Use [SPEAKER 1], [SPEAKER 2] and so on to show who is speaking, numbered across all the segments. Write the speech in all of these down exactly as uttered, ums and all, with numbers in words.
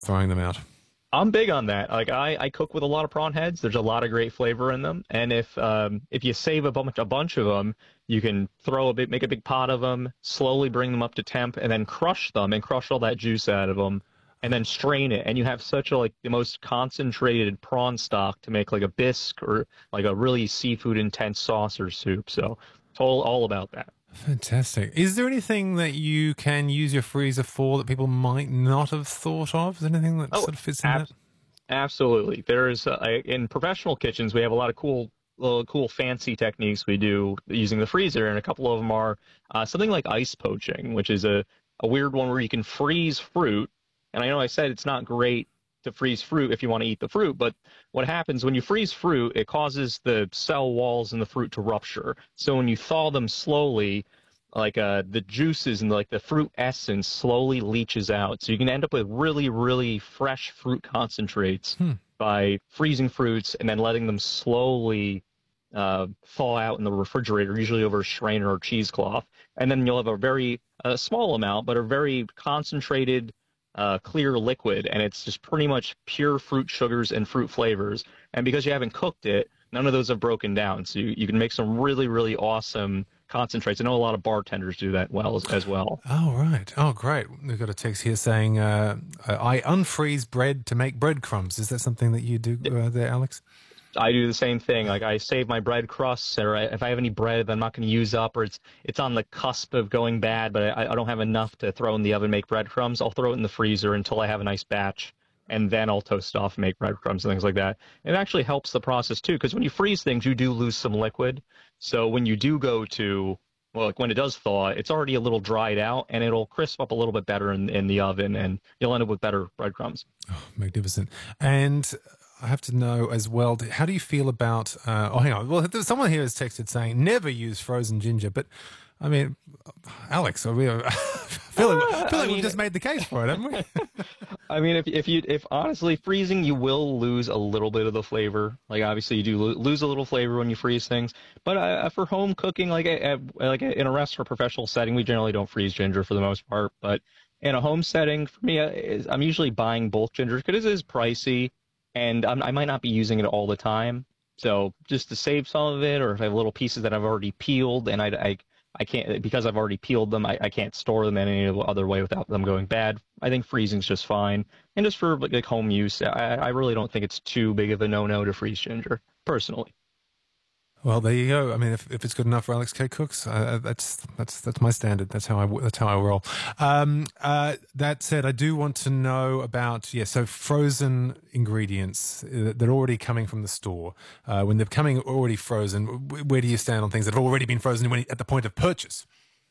[SPEAKER 1] throwing them out.
[SPEAKER 2] I'm big on that. Like I, I cook with a lot of prawn heads. There's a lot of great flavor in them, and if um if you save a bunch a bunch of them, you can throw a bit, make a big pot of them, slowly bring them up to temp, and then crush them and crush all that juice out of them, and then strain it, and you have such a like the most concentrated prawn stock to make like a bisque or like a really seafood intense sauce or soup. So it's all all about that.
[SPEAKER 1] Fantastic. Is there anything that you can use your freezer for that people might not have thought of? Is there anything that
[SPEAKER 2] Oh,
[SPEAKER 1] sort of fits in
[SPEAKER 2] ab
[SPEAKER 1] that?
[SPEAKER 2] absolutely. There's uh, I- in professional kitchens we have a lot of cool, little cool fancy techniques we do using the freezer, and a couple of them are uh, something like ice poaching, which is a a weird one where you can freeze fruit. And I know I said it's not great to freeze fruit if you want to eat the fruit, but what happens when you freeze fruit, it causes the cell walls in the fruit to rupture. So when you thaw them slowly, like uh, the juices and like the fruit essence slowly leaches out. So you can end up with really, really fresh fruit concentrates
[SPEAKER 1] Hmm.
[SPEAKER 2] by freezing fruits and then letting them slowly uh, thaw out in the refrigerator, usually over a strainer or cheesecloth. And then you'll have a very uh, small amount, but a very concentrated, uh, clear liquid. And it's just pretty much pure fruit sugars and fruit flavors. And because you haven't cooked it, none of those have broken down. So you, you can make some really, really awesome concentrates. I know a lot of bartenders do that well as, as well.
[SPEAKER 1] Oh, right. Oh, great. We've got a text here saying, uh, I unfreeze bread to make breadcrumbs. Is that something that you do uh, there, Alex?
[SPEAKER 2] I do the same thing. Like I save my bread crusts, or I, if I have any bread that I'm not going to use up, or it's it's on the cusp of going bad, but I, I don't have enough to throw in the oven and make breadcrumbs, I'll throw it in the freezer until I have a nice batch, and then I'll toast off and make breadcrumbs and things like that. It actually helps the process too, because when you freeze things, you do lose some liquid. So when you do go to well, like when it does thaw, it's already a little dried out, and it'll crisp up a little bit better in, in the oven, and you'll end up with better breadcrumbs.
[SPEAKER 1] Oh, magnificent. And I have to know as well, how do you feel about, uh, oh, hang on. Well, there's someone here has texted saying never use frozen ginger, but I mean, Alex, I, mean, I feel like, I feel
[SPEAKER 2] I
[SPEAKER 1] like we've
[SPEAKER 2] mean,
[SPEAKER 1] just made the case for it, haven't we?
[SPEAKER 2] I mean, if if you if honestly freezing, you will lose a little bit of the flavor. Like obviously, you do lo lose a little flavor when you freeze things. But uh, for home cooking, like uh, like in a restaurant professional setting, we generally don't freeze ginger for the most part. But in a home setting, for me, uh, is- I'm usually buying bulk ginger because it is pricey, and I'm, I might not be using it all the time. So just to save some of it, or if I have little pieces that I've already peeled, and I I, I can't because I've already peeled them, I, I can't store them in any other way without them going bad. I think freezing's just fine. And just for like, like home use, I, I really don't think it's too big of a no-no to freeze ginger, personally.
[SPEAKER 1] Well, there you go. I mean, if, if it's good enough for Alex K. Cooks, uh, that's that's that's my standard. That's how I that's how I roll. Um, uh, that said, I do want to know about yeah. So frozen ingredients uh, that are already coming from the store, uh, when they're coming already frozen, wh- where do you stand on things that have already been frozen when, at the point of purchase?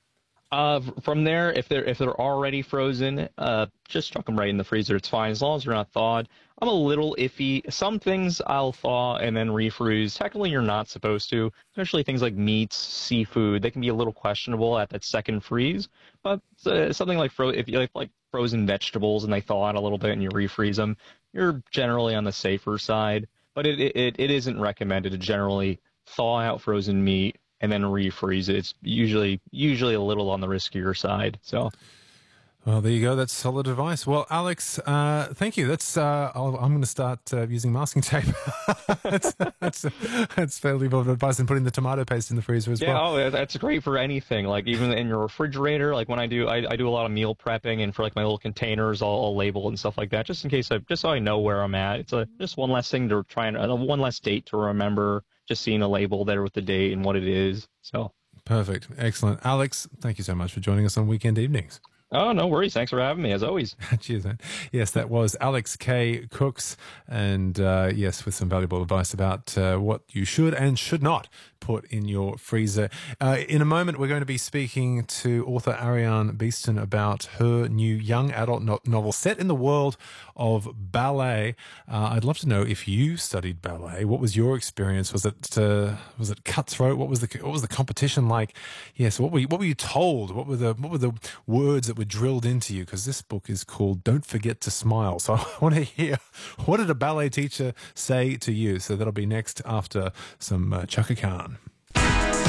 [SPEAKER 2] Uh, from there, if they're if they're already frozen, uh, just chuck them right in the freezer. It's fine as long as they're not thawed. I'm a little iffy. Some things I'll thaw and then refreeze. Technically, you're not supposed to, especially things like meats, seafood. They can be a little questionable at that second freeze. But uh, something like fro if you like like frozen vegetables and they thaw out a little bit and you refreeze them, you're generally on the safer side. But it it, it isn't recommended to generally thaw out frozen meat and then refreeze it. It's usually usually a little on the riskier side. So
[SPEAKER 1] Well, there you go. That's solid advice. Well, Alex, uh, thank you. That's uh, I'll, I'm going to start uh, using masking tape. that's, that's, that's fairly well advice, and putting the tomato paste in the freezer as
[SPEAKER 2] yeah,
[SPEAKER 1] well.
[SPEAKER 2] oh, that- that's great for anything. Like even in your refrigerator. Like when I do, I, I do a lot of meal prepping, and for like my little containers, I'll, I'll label and stuff like that, just in case I just so I know where I'm at. It's a just one less thing to try and uh, one less date to remember. Just seeing a label there with the date and what it is. So.
[SPEAKER 1] Perfect. Excellent. Alex, thank you so much for joining us on Weekend Evenings.
[SPEAKER 2] Oh, no worries. Thanks for having me, as always.
[SPEAKER 1] Cheers, man. Yes, that was Alex K. Cooks, and uh, yes, with some valuable advice about uh, what you should and should not put in your freezer. Uh, in a moment, we're going to be speaking to author Ariane Beeston about her new young adult no novel set in the world of ballet. Uh, I'd love to know if you studied ballet. What was your experience? Was it uh, was it cutthroat? What was the what was the competition like? Yes, what were you, what were you told? What were the what were the words that were drilled into you? Because this book is called "Don't Forget to Smile." So I want to hear, what did a ballet teacher say to you? So that'll be next after some uh, Chaka Khan.